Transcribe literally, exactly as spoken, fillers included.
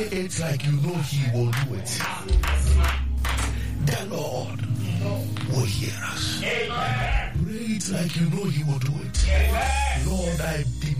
It's like you know He will do it. The Lord will hear us. Pray it like you know He will do it. Lord, I